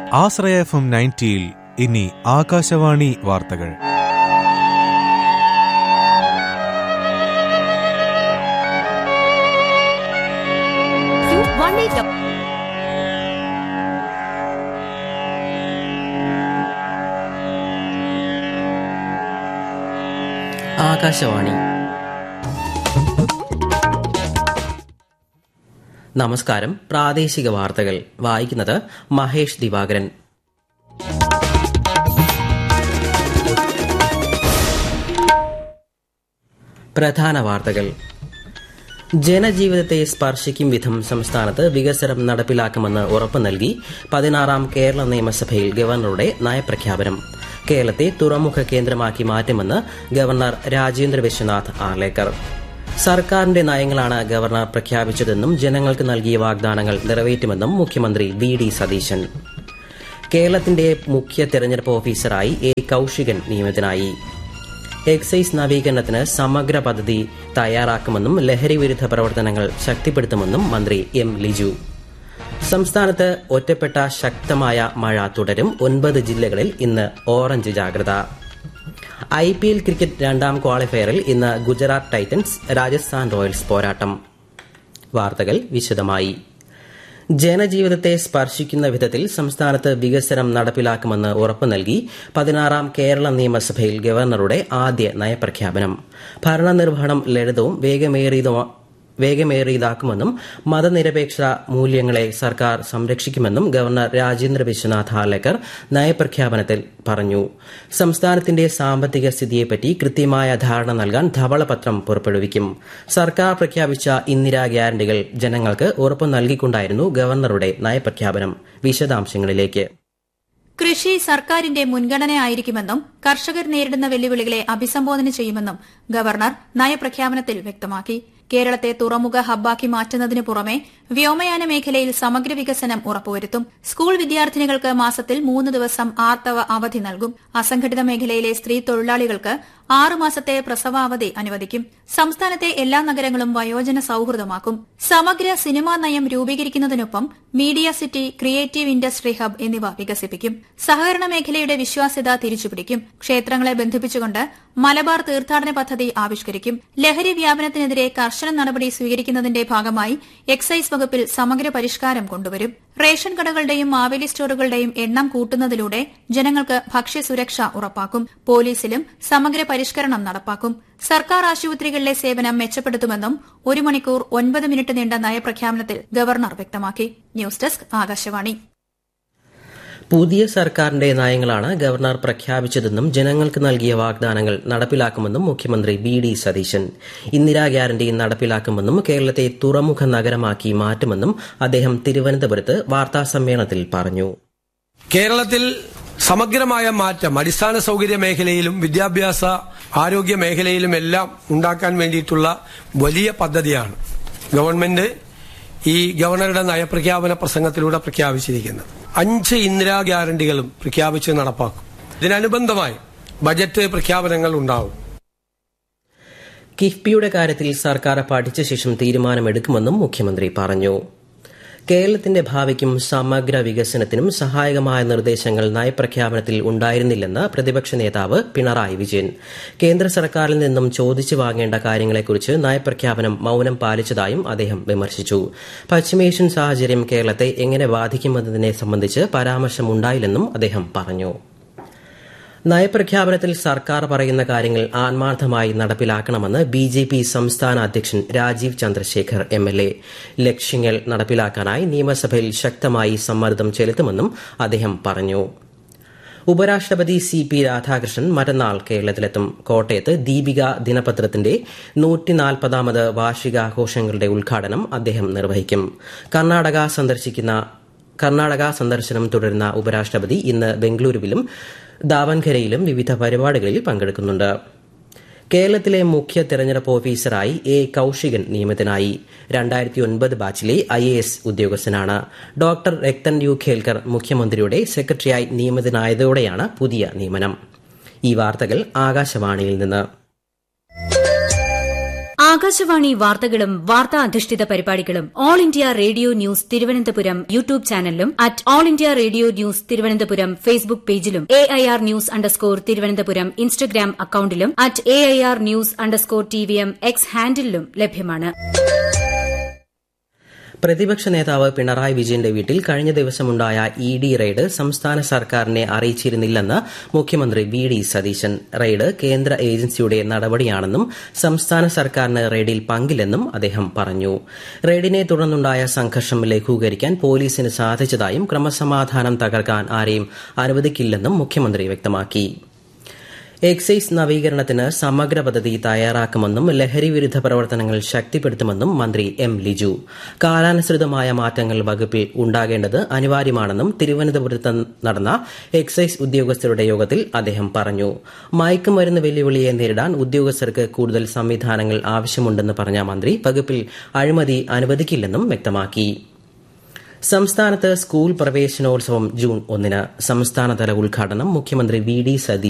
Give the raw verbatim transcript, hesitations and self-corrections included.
ആശ്രയ F M നയൻറ്റിയിൽ ഇനി ആകാശവാണി വാർത്തകൾ. ആകാശവാണി. നമസ്കാരം. പ്രാദേശിക വാർത്തകൾ വായിക്കുന്നത് മഹേഷ് ദിവാകരൻ. പ്രധാന വാർത്തകൾ. ജനജീവിതത്തെ സ്പർശിക്കും വിധം സംസ്ഥാനത്ത് വികസനം നടപ്പിലാക്കുമെന്ന് ഉറപ്പു നൽകി പതിനാറാം കേരള നിയമസഭയിൽ ഗവർണറുടെ നയപ്രഖ്യാപനം. കേരളത്തെ തുറമുഖ കേന്ദ്രമാക്കി മാറ്റുമെന്ന് ഗവർണർ രാജേന്ദ്ര വിശ്വനാഥ് ആർലേക്കർ. സർക്കാരിന്റെ നയങ്ങളാണ് ഗവർണർ പ്രഖ്യാപിച്ചതെന്നും ജനങ്ങൾക്ക് നൽകിയ വാഗ്ദാനങ്ങൾ നിറവേറ്റുമെന്നും മുഖ്യമന്ത്രി വി ഡി സതീശൻ. കേരളത്തിന്റെ മുഖ്യ തെരഞ്ഞെടുപ്പ് ഓഫീസറായി എ കൌശികൻ നിയമിതനായി. എക്സൈസ് നവീകരണത്തിന് സമഗ്ര പദ്ധതി തയ്യാറാക്കുമെന്നും ലഹരി വിരുദ്ധ പ്രവർത്തനങ്ങൾ ശക്തിപ്പെടുത്തുമെന്നും മന്ത്രി എം ലിജു. സംസ്ഥാനത്ത് ഒറ്റപ്പെട്ട ശക്തമായ മഴ തുടരും. ഒൻപത് ജില്ലകളിൽ ഇന്ന് ഓറഞ്ച് ജാഗ്രത. ഐ പി എൽ ക്രിക്കറ്റ് രണ്ടാം ക്വാളിഫയറിൽ ഇന്ന് ഗുജറാത്ത് ടൈറ്റൻസ് രാജസ്ഥാൻ റോയൽസ് പോരാട്ടം. വാർത്തകൾ വിശദമായി. ജനജീവിതത്തെ സ്പർശിക്കുന്ന വിധത്തിൽ സംസ്ഥാനത്ത് വികസനം നടപ്പിലാക്കുമെന്ന് ഉറപ്പു നൽകി പതിനാറാം കേരള നിയമസഭയിൽ ഗവർണറുടെ ആദ്യ നയപ്രഖ്യാപനം. ഭരണനിർവഹണം ലളിതവും വേഗമേറിയതും വേഗമേറിയതാക്കുമെന്നും മതനിരപേക്ഷ മൂല്യങ്ങളെ സർക്കാർ സംരക്ഷിക്കുമെന്നും ഗവർണർ രാജേന്ദ്ര വിശ്വനാഥ് ആർലേക്കർ നയപ്രഖ്യാപനത്തിൽ പറഞ്ഞു. സംസ്ഥാനത്തിന്റെ സാമ്പത്തിക സ്ഥിതിയെപ്പറ്റി കൃത്യമായ ധാരണ നൽകാൻ ധവളപത്രം പുറപ്പെടുവിക്കും. സർക്കാർ പ്രഖ്യാപിച്ച ഇന്ദിരാ ഗ്യാരണ്ടികൾ ജനങ്ങൾക്ക് ഉറപ്പു നൽകിക്കൊണ്ടായിരുന്നു ഗവർണറുടെ നയപ്രഖ്യാപനം. വിശദാംശങ്ങളിലേക്ക്. കൃഷി സർക്കാരിന്റെ മുൻഗണനയായിരിക്കുമെന്നും കർഷകർ നേരിടുന്ന വെല്ലുവിളികളെ അഭിസംബോധന ചെയ്യുമെന്നും ഗവർണർ നയപ്രഖ്യാപനത്തിൽ വ്യക്തമാക്കി. കേരളത്തെ തുറമുഖ ഹബ്ബാക്കി മാറ്റുന്നതിനു പുറമെ വ്യോമയാന മേഖലയിൽ സമഗ്ര വികസനം ഉറപ്പുവരുത്തും. സ്കൂൾ വിദ്യാർത്ഥിനികൾക്ക് മാസത്തിൽ മൂന്ന് ദിവസം ആർത്തവ അവധി നൽകും. അസംഘടിത മേഖലയിലെ സ്ത്രീ തൊഴിലാളികൾക്ക് ആറ് മാസത്തെ പ്രസവാവധി അനുവദിക്കും. സംസ്ഥാനത്തെ എല്ലാ നഗരങ്ങളും വയോജന സൌഹൃദമാക്കും. സമഗ്ര സിനിമാ നയം രൂപീകരിക്കുന്നതിനൊപ്പം media city, creative industry hub എന്നിവ വികസിപ്പിക്കും. സഹകരണ മേഖലയുടെ വിശ്വാസ്യത തിരിച്ചുപിടിക്കും. ക്ഷേത്രങ്ങളെ ബന്ധിപ്പിച്ചുകൊണ്ട് മലബാർ തീർത്ഥാടന പദ്ധതി ആവിഷ്കരിക്കും. ലഹരി വ്യാപനത്തിനെതിരെ കർശന നടപടി സ്വീകരിക്കുന്നതിന്റെ ഭാഗമായി എക്സൈസ് വകുപ്പിൽ സമഗ്ര പരിഷ്കാരം കൊണ്ടുവരും. റേഷൻ കടകളുടെയും മാവേലി സ്റ്റോറുകളുടെയും എണ്ണം കൂട്ടുന്നതിലൂടെ ജനങ്ങൾക്ക് ഭക്ഷ്യസുരക്ഷ ഉറപ്പാക്കും. പോലീസിലും സമഗ്ര പരിഷ്കരണം നടപ്പാക്കും. സർക്കാർ ആശുപത്രികളിലെ സേവനം മെച്ചപ്പെടുത്തുമെന്നും ഒരു മണിക്കൂർ ഒൻപത് മിനിറ്റ് നീണ്ട നയപ്രഖ്യാപനത്തിൽ ഗവർണർ വ്യക്തമാക്കി. News desk Akashvani. പുതിയ സർക്കാരിന്റെ നയങ്ങളാണ് ഗവർണർ പ്രഖ്യാപിച്ചതെന്നും ജനങ്ങൾക്ക് നൽകിയ വാഗ്ദാനങ്ങൾ നടപ്പിലാക്കുമെന്നും മുഖ്യമന്ത്രി V D Satheesan. Indira guarantee നടപ്പിലാക്കുമെന്നും കേരളത്തെ തുറമുഖ നഗരമാക്കി മാറ്റുമെന്നും അദ്ദേഹം തിരുവനന്തപുരത്ത് വാർത്താസമ്മേളനത്തിൽ പറഞ്ഞു. കേരളത്തിൽ സമഗ്രമായ മാറ്റം അടിസ്ഥാന സൌകര്യ മേഖലയിലും വിദ്യാഭ്യാസ ആരോഗ്യ മേഖലയിലുമെല്ലാം ഉണ്ടാക്കാൻ വേണ്ടിയിട്ടുള്ള വലിയ പദ്ധതിയാണ് ഗവൺമെന്റ് ഈ ഗവർണറുടെ നയപ്രഖ്യാപന പ്രസംഗത്തിലൂടെ പ്രഖ്യാപിച്ചിരിക്കുന്നത്. അഞ്ച് ഇന്ദിരാ ഗ്യാരണ്ടികളും പ്രഖ്യാപിച്ച് നടപ്പാക്കും. ഇതിനനുബന്ധമായി ബജറ്റ് പ്രഖ്യാപനങ്ങൾ ഉണ്ടാവും. കിഫ്ബിയുടെ കാര്യത്തിൽ സർക്കാർ പഠിച്ച ശേഷം തീരുമാനമെടുക്കുമെന്നും മുഖ്യമന്ത്രി പറഞ്ഞു. കേരളത്തിന്റെ ഭാവിക്കും സമഗ്ര വികസനത്തിനും സഹായകമായ നിർദ്ദേശങ്ങൾ നയപ്രഖ്യാപനത്തിൽ ഉണ്ടായിരുന്നില്ലെന്ന് പ്രതിപക്ഷ നേതാവ് പിണറായി വിജയൻ. കേന്ദ്ര സർക്കാരിൽ നിന്നും ചോദിച്ചു വാങ്ങേണ്ട കാര്യങ്ങളെക്കുറിച്ച് നയപ്രഖ്യാപനം മൌനം പാലിച്ചതായും അദ്ദേഹം വിമർശിച്ചു. പശ്ചിമേഷ്യൻ സാഹചര്യം കേരളത്തെ എങ്ങനെ ബാധിക്കുമെന്നതിനെ സംബന്ധിച്ച് പരാമർശമുണ്ടായില്ലെന്നും അദ്ദേഹം പറഞ്ഞു. നയപ്രഖ്യാപനത്തിൽ സർക്കാർ പറയുന്ന കാര്യങ്ങൾ ആത്മാർത്ഥമായി നടപ്പിലാക്കണമെന്ന് ബി ജെ പി സംസ്ഥാന അധ്യക്ഷൻ Rajeev Chandrasekhar M L A. ലക്ഷ്യങ്ങൾ നടപ്പിലാക്കാനായി നിയമസഭയിൽ ശക്തമായി സമ്മർദ്ദം ചെലുത്തുമെന്നും അദ്ദേഹം പറഞ്ഞു. ഉപരാഷ്ട്രപതി സി പി രാധാകൃഷ്ണൻ മറ്റന്നാൾ കേരളത്തിലെത്തും. കോട്ടയത്ത് ദീപിക ദിനപത്രത്തിന്റെ നൂറ്റിനാൽപ്പതാമത് വാർഷികാഘോഷങ്ങളുടെ ഉദ്ഘാടനം അദ്ദേഹം നിർവഹിക്കും. കർണാടക സന്ദർശിക്കുന്ന കർണാടക സന്ദർശനം തുടരുന്ന ഉപരാഷ്ട്രപതി ഇന്ന് ബംഗളൂരുവിലും ദാവൻഖരയിലും വിവിധ പരിപാടികളിൽ പങ്കെടുക്കുന്നുണ്ട്. കേരളത്തിലെ മുഖ്യ തെരഞ്ഞെടുപ്പ് ഓഫീസറായി എ കൌശികൻ നിയമിതനായി. രണ്ടായിരത്തി ഒൻപത് ബാച്ചിലെ ഐ എ എസ് ഉദ്യോഗസ്ഥനാണ്. ഡോക്ടർ രക്തൻ യു ഖേൽക്കർ മുഖ്യമന്ത്രിയുടെ സെക്രട്ടറിയായി നിയമിതനായതോടെയാണ് പുതിയ നിയമനം. ഈ വാർത്തകൾ ആകാശവാണിയിൽ നിന്ന്. ആകാശവാണി വാർത്തകളും വാർത്താ അധിഷ്ഠിത പരിപാടികളും all India radio news Thiruvananthapuram YouTube ചാനലിലും at all India radio news Thiruvananthapuram Facebook പേജിലും A I R news underscore Thiruvananthapuram Instagram അക്കൌണ്ടിലും at A I R news underscore T V M X ഹാൻഡിലും ലഭ്യമാണ്. പ്രതിപക്ഷ നേതാവ് പിണറായി വിജയന്റെ വീട്ടിൽ കഴിഞ്ഞ ദിവസമുണ്ടായ ഇ ഡി റെയ്ഡ് സംസ്ഥാന സർക്കാരിനെ അറിയിച്ചിരുന്നില്ലെന്ന് മുഖ്യമന്ത്രി വി ഡി സതീശൻ. റെയ്ഡ് കേന്ദ്ര ഏജൻസിയുടെ നടപടിയാണെന്നും സംസ്ഥാന സർക്കാരിന് റെയ്ഡിൽ പങ്കില്ലെന്നും അദ്ദേഹം പറഞ്ഞു. റെയ്ഡിനെ തുടർന്നുണ്ടായ സംഘർഷം ലഘൂകരിക്കാൻ പോലീസിന് സാധിച്ചതായും ക്രമസമാധാനം തകർക്കാൻ ആരെയും അനുവദിക്കില്ലെന്നും മുഖ്യമന്ത്രി വ്യക്തമാക്കി. എക്സൈസ് നവീകരണത്തിന് സമഗ്ര പദ്ധതി തയ്യാറാക്കുമെന്നും ലഹരി വിരുദ്ധ പ്രവർത്തനങ്ങൾ ശക്തിപ്പെടുത്തുമെന്നും മന്ത്രി എം ലിജു. കാലാനുസൃതമായ മാറ്റങ്ങൾ വകുപ്പിൽ ഉണ്ടാകേണ്ടത് അനിവാര്യമാണെന്നും തിരുവനന്തപുരത്ത് നടന്ന എക്സൈസ് ഉദ്യോഗസ്ഥരുടെ യോഗത്തിൽ അദ്ദേഹം പറഞ്ഞു. മയക്കുമരുന്ന് വെല്ലുവിളിയെ നേരിടാൻ ഉദ്യോഗസ്ഥർക്ക് കൂടുതൽ സംവിധാനങ്ങൾ ആവശ്യമുണ്ടെന്ന് പറഞ്ഞ മന്ത്രി വകുപ്പിൽ അഴിമതി അനുവദിക്കില്ലെന്നും വ്യക്തമാക്കി. സംസ്ഥാനത്ത് സ്കൂൾ പ്രവേശനോത്സവം ജൂൺ ഒന്നിന്. സംസ്ഥാനതല ഉദ്ഘാടനം മുഖ്യമന്ത്രി വി ഡി സതീശൻ